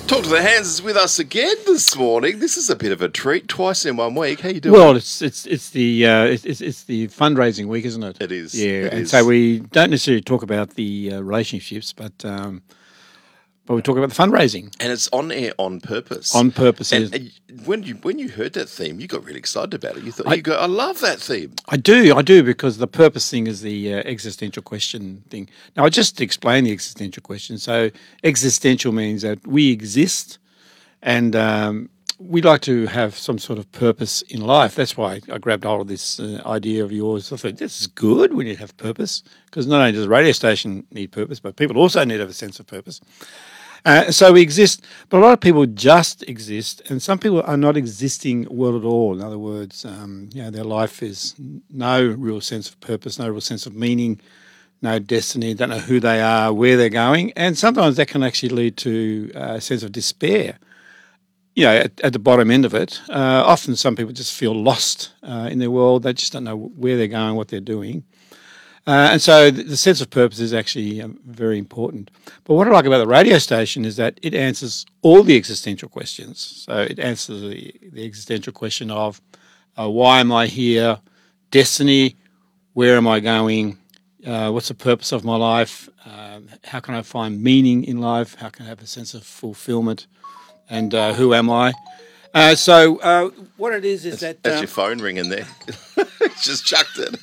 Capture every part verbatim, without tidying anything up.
Talk to the Hands is with us again this morning. This is a bit of a treat, twice in one week. How you doing? Well, it's it's it's the uh, it's it's the fundraising week, isn't it? It is. Yeah, it and is. so we don't necessarily talk about the uh, relationships, but um, but we talk about the fundraising And it's on air on purpose. on purpose. And, and when you when you heard that theme, you got really excited about it. You thought, I- you go, I love that theme. I do, I do, because the purpose thing is the uh, existential question thing. Now, I'll just explain the existential question. So, existential means that we exist, and um, we like to have some sort of purpose in life. That's why I grabbed hold of this uh, idea of yours. I thought, this is good when you have purpose, because not only does a radio station need purpose, but people also need to have a sense of purpose. Uh, so we exist, but a lot of people just exist, and some people are not existing well at all. In other words, um, you know, their life is no real sense of purpose, no real sense of meaning, no destiny, don't know who they are, where they're going, and sometimes that can actually lead to a sense of despair. You know, at, at the bottom end of it, uh, often some people just feel lost uh, in their world. They just don't know where they're going, what they're doing. Uh, and so the, the sense of purpose is actually um, very important. But what I like about the radio station is that it answers all the existential questions. So it answers the, the existential question of uh, why am I here, destiny, where am I going, uh, what's the purpose of my life, um, how can I find meaning in life, how can I have a sense of fulfillment, and uh, who am I? Uh, so uh, what it is is that... That's um, your phone ringing there. Just chucked it.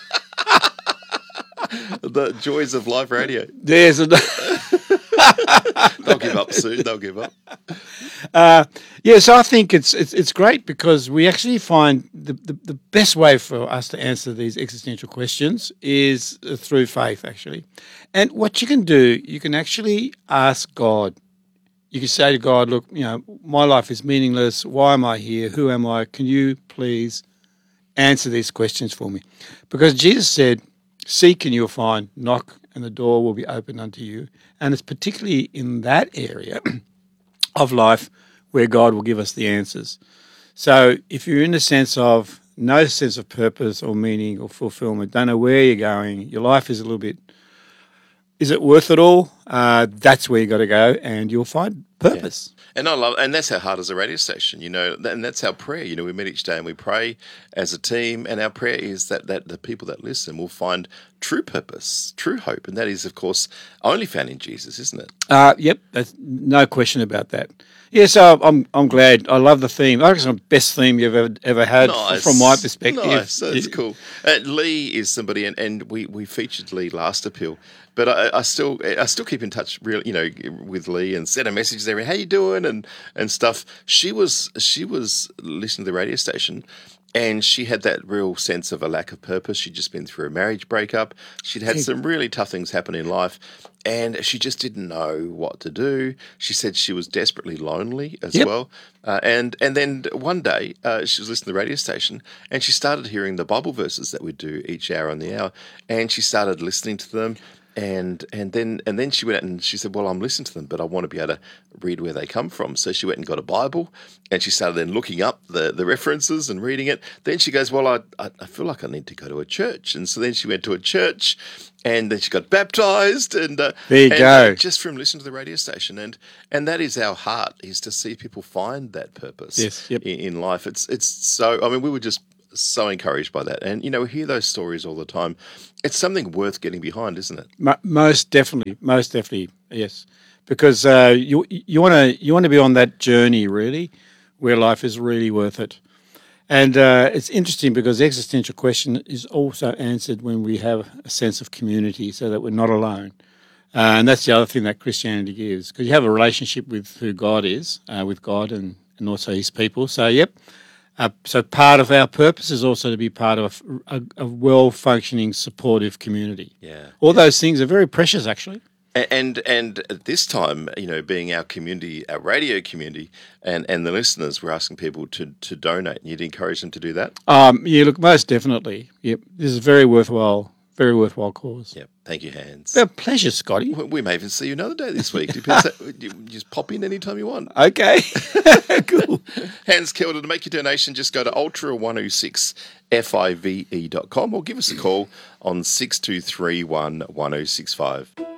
The joys of live radio. There's a... They'll give up soon. They'll give up. Uh, yeah, so I think it's it's it's great because we actually find the, the, the best way for us to answer these existential questions is uh, through faith, actually. And what you can do, you can actually ask God. You can say to God, look, you know, my life is meaningless. Why am I here? Who am I? Can you please answer these questions for me? Because Jesus said, seek and you'll find, knock and the door will be opened unto you. And it's particularly in that area of life where God will give us the answers. So if you're in a sense of no sense of purpose or meaning or fulfillment, don't know where you're going, your life is a little bit, is it worth it all? Uh, that's where you got to go and you'll find purpose. Yeah. And I love, and that's how hard as a radio station, you know, and that's our prayer. You know, we meet each day and we pray as a team, and our prayer is that, that the people that listen will find true purpose, true hope, and that is, of course, only found in Jesus, isn't it? Uh, yep, there's no question about that. Yeah, so I'm I'm glad. I love the theme. I think it's the best theme you've ever ever had Nice. from my perspective. Nice, that's cool. Uh, Lee is somebody, and, and we, we featured Lee last appeal, but I, I still I still keep in touch, real you know, with Lee and send a message there. How you doing and and stuff. She was she was listening to the radio station. And she had that real sense of a lack of purpose. She'd just been through a marriage breakup. She'd had some really tough things happen in life, and she just didn't know what to do. She said she was desperately lonely as Yep. well. Uh, and and then one day uh, she was listening to the radio station, and she started hearing the Bible verses that we do each hour on the hour, and she started listening to them. And and then and then she went out and she said, well, I'm listening to them, but I want to be able to read where they come from. So she went and got a Bible, and she started then looking up the, the references and reading it. Then she goes, well, I, I I feel like I need to go to a church. And so then she went to a church, and then she got baptized. And uh, There you and, go. uh, just from listening to the radio station. And and that is our heart, is to see people find that purpose Yes, yep. in, in life. It's It's so, I mean, we were just so encouraged by that. And, you know, we hear those stories all the time. It's something worth getting behind, isn't it? Mo- Most definitely, most definitely, yes. Because uh, you you want to you want to be on that journey really, where life is really worth it. And uh, it's interesting because the existential question is also answered when we have a sense of community, so that we're not alone. Uh, and that's the other thing that Christianity gives, because you have a relationship with who God is, uh, with God and, and also His people. So, yep. Uh, so part of our purpose is also to be part of a, a, a well-functioning, supportive community. Yeah. All those things are very precious, actually. And and at this time, you know, being our community, our radio community, and, and the listeners, we're asking people to, to donate. And you'd encourage them to do that? Um, yeah, look, most definitely. Yep, this is a very worthwhile, very worthwhile cause. Yep. Thank you, Hans. A pleasure, Scotty. We we may even see you another day this week. Depends. You just pop in anytime you want. Okay, cool. Hans Kelder, to make your donation, just go to ultra one oh six five e dot com or give us a call on six two three one one oh six five.